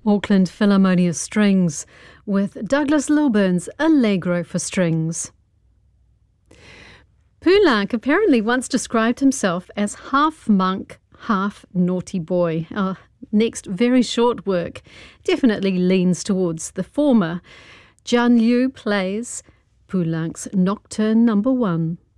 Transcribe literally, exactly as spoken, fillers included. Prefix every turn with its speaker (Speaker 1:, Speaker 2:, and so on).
Speaker 1: Auckland Philharmonia Strings with Douglas Lilburn's Allegro for Strings. Poulenc apparently once described himself as half monk, half naughty boy. Our next very short work definitely leans towards the former. Jian Liu plays Poulenc's Nocturne Number One.